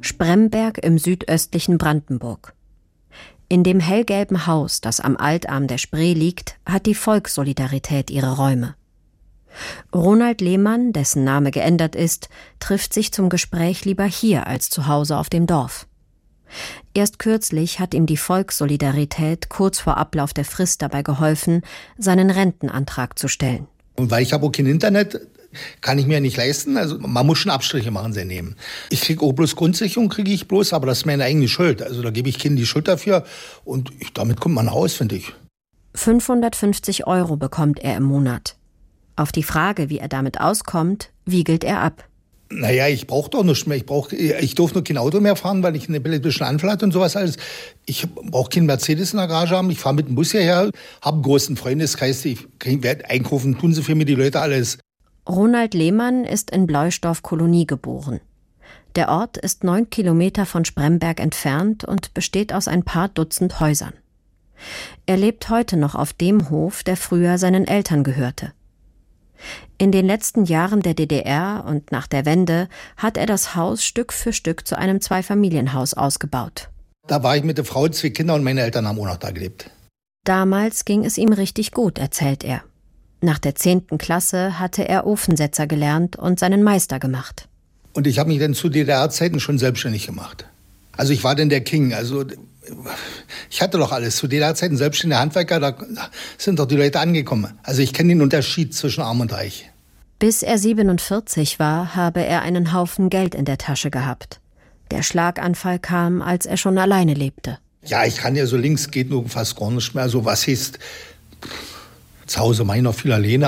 Spremberg im südöstlichen Brandenburg. In dem hellgelben Haus, das am Altarm der Spree liegt, hat die Volkssolidarität ihre Räume. Ronald Lehmann, dessen Name geändert ist, trifft sich zum Gespräch lieber hier als zu Hause auf dem Dorf. Erst kürzlich hat ihm die Volkssolidarität kurz vor Ablauf der Frist dabei geholfen, seinen Rentenantrag zu stellen. Und weil ich habe auch kein Internet, kann ich mir nicht leisten. Also man muss schon Abstriche machen, sein Leben. Ich kriege auch bloß Grundsicherung, aber das ist meine eigene Schuld. Also da gebe ich Kindern die Schuld dafür und damit kommt man aus, finde ich. 550 € bekommt er im Monat. Auf die Frage, wie er damit auskommt, wiegelt er ab. Naja, ich brauche doch nichts mehr. Ich durfte nur kein Auto mehr fahren, weil ich einen epileptischen Anfall hatte und sowas alles. Ich brauche keinen Mercedes in der Garage haben. Ich fahre mit dem Bus hierher, habe einen großen Freundeskreis. Ich werde einkaufen, tun sie für mich die Leute alles. Ronald Lehmann ist in Bloisdorf-Kolonie geboren. Der Ort ist 9 Kilometer von Spremberg entfernt und besteht aus ein paar Dutzend Häusern. Er lebt heute noch auf dem Hof, der früher seinen Eltern gehörte. In den letzten Jahren der DDR und nach der Wende hat er das Haus Stück für Stück zu einem Zweifamilienhaus ausgebaut. Da war ich mit der Frau, 2 Kinder und meine Eltern haben auch noch da gelebt. Damals ging es ihm richtig gut, erzählt er. Nach der 10. Klasse hatte er Ofensetzer gelernt und seinen Meister gemacht. Und ich habe mich dann zu DDR-Zeiten schon selbstständig gemacht. Also ich war dann der King, also ich hatte doch alles. Zu DDR-Zeiten selbstständiger Handwerker, da sind doch die Leute angekommen. Also ich kenne den Unterschied zwischen Arm und Reich. Bis er 47 war, habe er einen Haufen Geld in der Tasche gehabt. Der Schlaganfall kam, als er schon alleine lebte. Ja, ich kann ja so links geht nur fast gar nicht mehr. So was ist, zu Hause meine ich noch viel alleine.